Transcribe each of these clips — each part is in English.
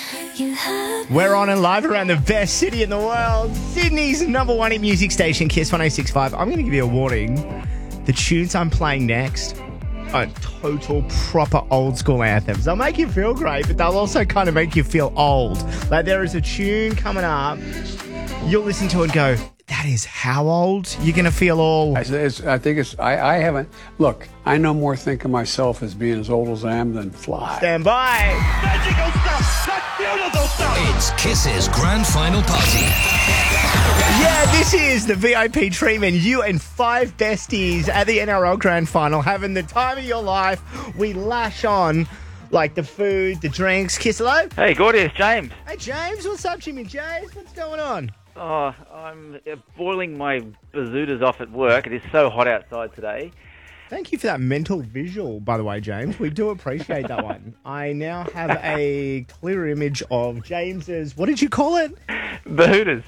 We're on and live around the best city in the world, Sydney's number one hit music station, Kiss 106.5. I'm going to give you a warning. The tunes I'm playing next are total proper old school anthems. They'll make you feel great, but they'll also kind of make you feel old. Like there is a tune coming up, you'll listen to it and go, that is how old? You're going to feel all... I haven't... Look, I no more think of myself as being as old as I am than fly. Stand by. Magical stuff! That's beautiful stuff! It's Kiss's grand final party. Yeah, this is the VIP treatment. You and 5 besties at the NRL Grand Final having the time of your life. We lash on like the food, the drinks. Kiss, hello? Hey, Gordy, it's James. Hey, James. What's up, Jimmy James? What's going on? Oh, I'm boiling my bazootas off at work. It is so hot outside today. Thank you for that mental visual, by the way, James. We do appreciate that one. I now have a clear image of James's, what did you call it? Bahutas.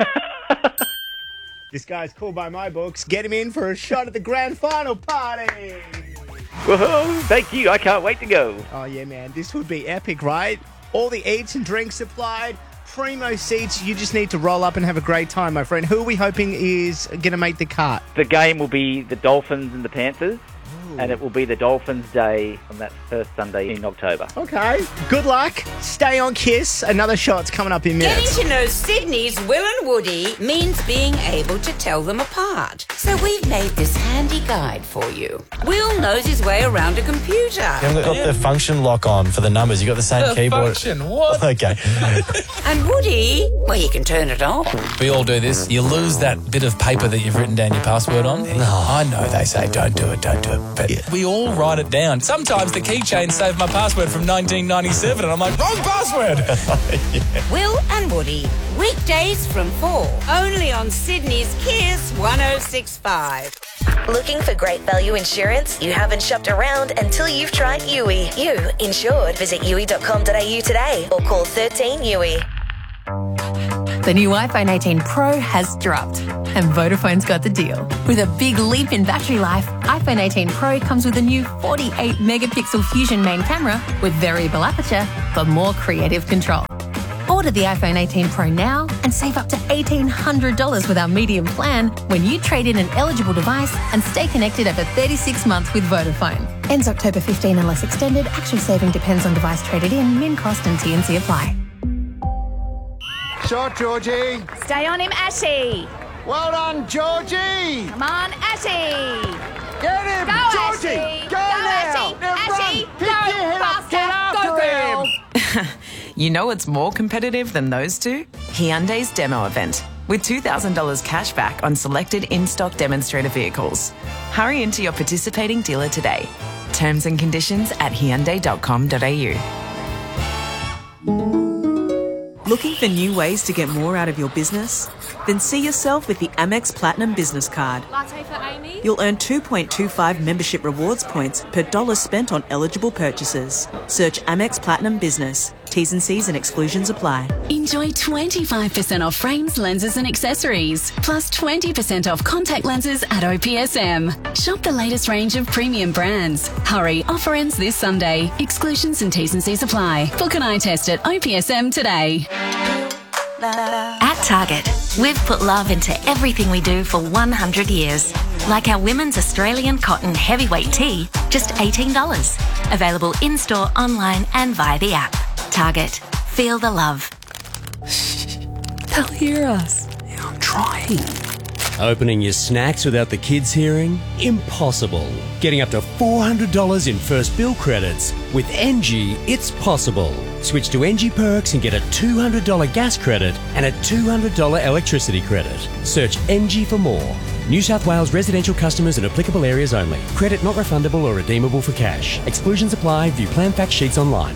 This guy's cool by my books. Get him in for a shot at the grand final party. Woohoo! Thank you. I can't wait to go. Oh, yeah, man. This would be epic, right? All the eats and drinks supplied. Primo seats. You just need to roll up and have a great time, my friend. Who are we hoping is going to make the cut? The game will be the Dolphins and the Panthers. And it will be the Dolphins' Day on that first Sunday in October. Okay. Good luck. Stay on Kiss. Another shot's coming up in minutes. Getting to know Sydney's Will and Woody means being able to tell them apart. So we've made this handy guide for you. Will knows his way around a computer. You haven't got the function lock on for the numbers. You got the same keyboard. Function? What? Okay. And Woody, well, he can turn it off. We all do this. You lose that bit of paper that you've written down your password on. No, I know they say don't do it. But we all write it down. Sometimes the keychain saved my password from 1997 and I'm like, wrong password. Yeah. Will and Woody, weekdays from 4, only on Sydney's Kiss 106.5. Looking for great value insurance? You haven't shopped around until you've tried Yui. You insured. Visit yui.com.au today or call 13 Yui. The new iPhone 18 Pro has dropped, and Vodafone's got the deal. With a big leap in battery life, iPhone 18 Pro comes with a new 48-megapixel Fusion main camera with variable aperture for more creative control. Order the iPhone 18 Pro now and save up to $1,800 with our medium plan when you trade in an eligible device and stay connected over 36 months with Vodafone. Ends October 15 unless extended. Actual saving depends on device traded in. Min cost and T&C apply. Shot, Georgie. Stay on him, Ashy. Well done, Georgie. Come on, Ashy. Get him, Go, Georgie. Ashy. Go now. Ashy. Now Ashy. run. Pick your head up. Get Faster. Go, after him. You know it's more competitive than those two? Hyundai's demo event, with $2,000 cash back on selected in-stock demonstrator vehicles. Hurry into your participating dealer today. Terms and conditions at hyundai.com.au. Looking for new ways to get more out of your business? Then see yourself with the Amex Platinum Business Card. Latte for Amy. You'll earn 2.25 membership rewards points per dollar spent on eligible purchases. Search Amex Platinum Business. T's and C's and exclusions apply. Enjoy 25% off frames, lenses and accessories. Plus 20% off contact lenses at OPSM. Shop the latest range of premium brands. Hurry, offer ends this Sunday. Exclusions and T's and C's apply. Book an eye test at OPSM today. At Target, we've put love into everything we do for 100 years. Like our women's Australian cotton heavyweight tee, just $18. Available in-store, online and via the app. Target. Feel the love. They'll hear us. Yeah, I'm trying. Opening your snacks without the kids hearing? Impossible. Getting up to $400 in first bill credits. With NG, it's possible. Switch to NG Perks and get a $200 gas credit and a $200 electricity credit. Search NG for more. New South Wales residential customers in applicable areas only. Credit not refundable or redeemable for cash. Exclusions apply. View plan fact sheets online.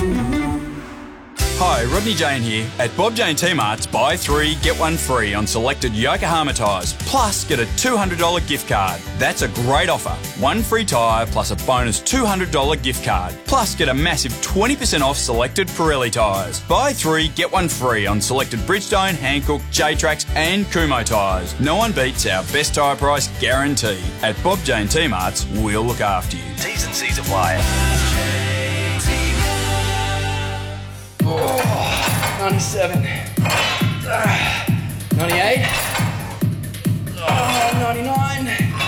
Hi, Rodney Jane here. At Bob Jane T-Mart's, buy 3, get 1 free on selected Yokohama tyres, plus get a $200 gift card. That's a great offer. 1 free tyre plus a bonus $200 gift card. Plus get a massive 20% off selected Pirelli tyres. Buy 3, get 1 free on selected Bridgestone, Hankook, J-Trax and Kumho tyres. No one beats our best tyre price guarantee. At Bob Jane T-Mart's, we'll look after you. T's and C's apply. 97. 98. 99.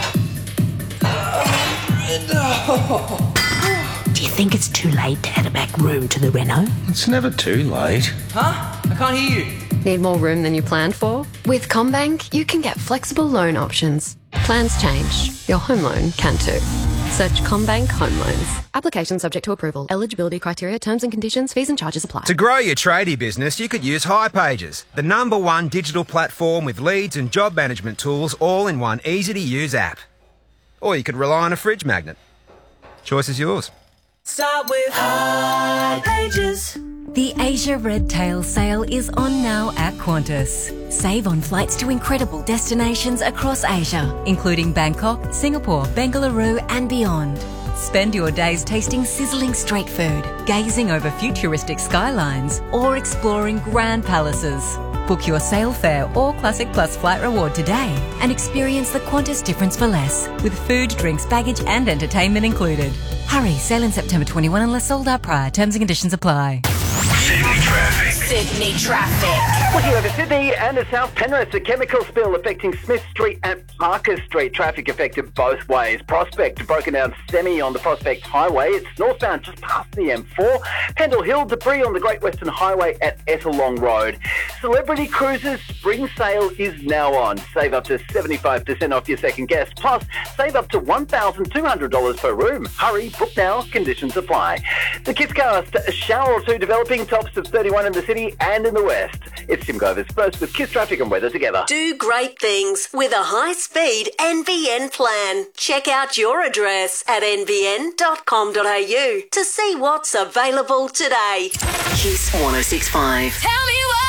100. Do you think it's too late to add a back room to the reno? It's never too late. Huh? I can't hear you. Need more room than you planned for? With CommBank, you can get flexible loan options. Plans change. Your home loan can too. Search CommBank Home Loans. Application subject to approval. Eligibility criteria, terms and conditions, fees and charges apply. To grow your tradie business, you could use hipages, the #1 digital platform with leads and job management tools all in one easy-to-use app. Or you could rely on a fridge magnet. Choice is yours. Start with hipages. The Asia Red Tail sale is on now at Qantas. Save on flights to incredible destinations across Asia, including Bangkok, Singapore, Bengaluru and beyond. Spend your days tasting sizzling street food, gazing over futuristic skylines or exploring grand palaces. Book your sail fare or Classic Plus flight reward today and experience the Qantas difference for less, with food, drinks, baggage and entertainment included. Hurry, sail in September 21 unless sold out prior. Terms and conditions apply. Sydney traffic. Sydney traffic. Looking over Sydney and the South Penrith, a chemical spill affecting Smith Street and Parker Street. Traffic affected both ways. Prospect broken down semi on the Prospect Highway. It's northbound just past the M4. Pendle Hill, debris on the Great Western Highway at Ettalong Road. Celebrity Cruises spring sale is now on. Save up to 75% off your second guest. Plus, save up to $1,200 per room. Hurry, book now. Conditions apply. The Kisscast, a shower or two developing, tops of 31 in the city and in the west. It's Tim Govers first with Kiss Traffic and weather together. Do great things with a high-speed NBN plan. Check out your address at nbn.com.au to see what's available today. Kiss 106.5. Tell me what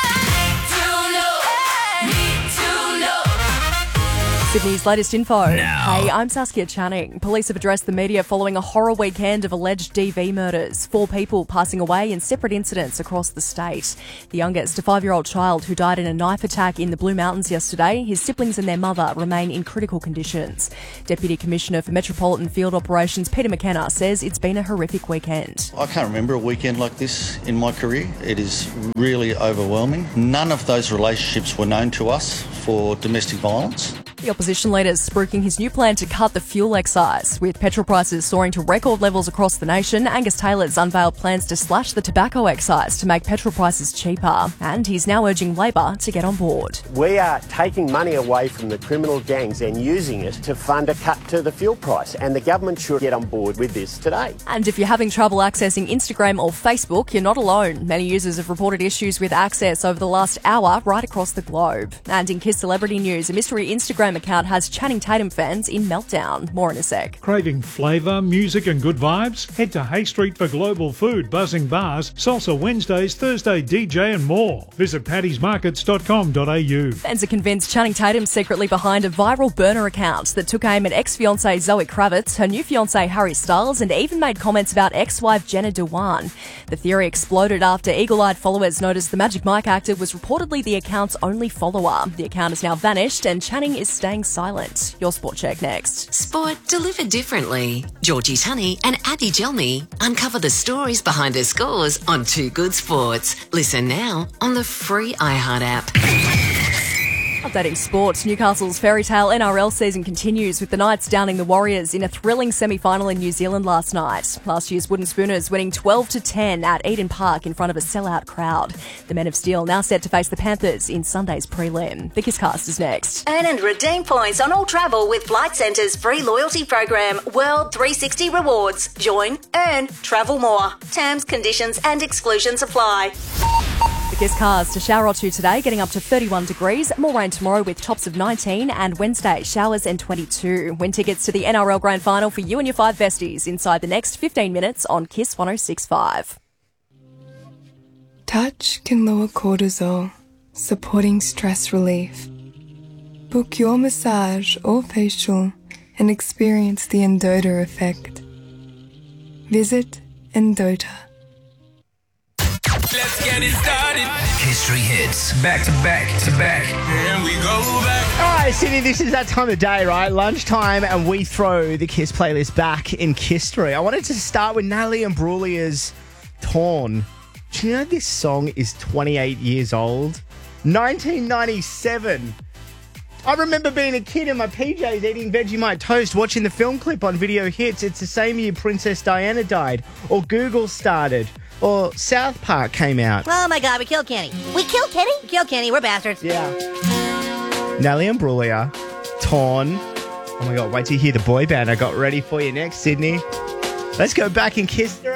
need to know. Sydney's latest info. Now. Hey, I'm Saskia Channing. Police have addressed the media following a horror weekend of alleged DV murders. 4 people passing away in separate incidents across the state. The youngest, a 5-year-old child who died in a knife attack in the Blue Mountains yesterday. His siblings and their mother remain in critical conditions. Deputy Commissioner for Metropolitan Field Operations Peter McKenna says it's been a horrific weekend. I can't remember a weekend like this in my career. It is really overwhelming. None of those relationships were known to us for domestic violence. The opposition leader is spruiking his new plan to cut the fuel excise. With petrol prices soaring to record levels across the nation, Angus Taylor's unveiled plans to slash the tobacco excise to make petrol prices cheaper. And he's now urging Labor to get on board. We are taking money away from the criminal gangs and using it to fund a cut to the fuel price. And the government should get on board with this today. And if you're having trouble accessing Instagram or Facebook, you're not alone. Many users have reported issues with access over the last hour right across the globe. And in Kiss Celebrity News, a mystery Instagram account has Channing Tatum fans in meltdown. More in a sec. Craving flavour, music and good vibes? Head to Hay Street for global food, buzzing bars, salsa Wednesdays, Thursday DJ and more. Visit pattysmarkets.com.au. Fans are convinced Channing Tatum's secretly behind a viral burner account that took aim at ex-fiancée Zoe Kravitz, her new fiancé Harry Styles, and even made comments about ex-wife Jenna Dewan. The theory exploded after eagle-eyed followers noticed the Magic Mike actor was reportedly the account's only follower. The account has now vanished and Channing is staying silent. Your Sport Check next. Sport delivered differently. Georgie Tunney and Abby Gelmy uncover the stories behind their scores on Too Good Sports. Listen now on the free iHeart app. Updating sports, Newcastle's fairy tale NRL season continues with the Knights downing the Warriors in a thrilling semi-final in New Zealand last night. Last year's Wooden Spooners winning 12-10 at Eden Park in front of a sellout crowd. The Men of Steel now set to face the Panthers in Sunday's prelim. The Kisscast is next. Earn and redeem points on all travel with Flight Centre's free loyalty program, World 360 Rewards. Join, earn, travel more. Terms, conditions and exclusions apply. The Kisscast, a shower or two today, getting up to 31 degrees. More rain tomorrow with tops of 19, and Wednesday, showers and 22. Win tickets to the NRL Grand Final for you and your 5 besties inside the next 15 minutes on Kiss 106.5. Touch can lower cortisol, supporting stress relief. Book your massage or facial and experience the Endota effect. Visit Endota. Let's get it started. History hits. Back to back to back. And we go back. All right, Sydney, this is that time of day, right? Lunchtime, and we throw the Kiss playlist back in Kisstory. I wanted to start with Natalie Imbruglia's Torn Do you know this song is 28 years old? 1997. I remember being a kid in my PJs eating Vegemite toast, watching the film clip on Video Hits. It's the same year Princess Diana died, or Google started, or South Park came out. Oh my God, we killed Kenny. We killed Kenny? We killed Kenny. We're bastards. Yeah. Nelly Imbruglia, Torn. Oh my God, wait till you hear the boy band I got ready for you next, Sydney. Let's go back and kiss her.